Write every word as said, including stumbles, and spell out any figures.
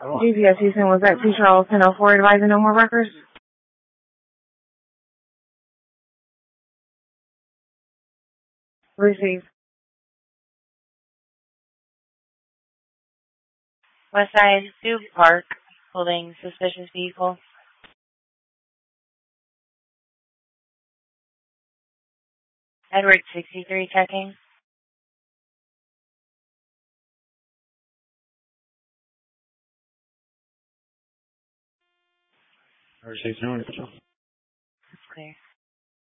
G P S Houston, was that two Charles ten oh four advising no more workers? Receive. Westside Duke Park, holding suspicious vehicle. Edward sixty-three checking. Or six hundred. It's clear.